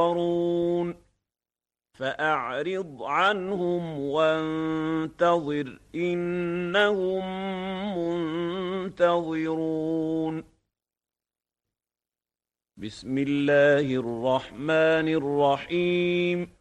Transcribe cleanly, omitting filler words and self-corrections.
فأعرض عنهم وانتظر إنهم منتظرون. بسم الله الرحمن الرحيم.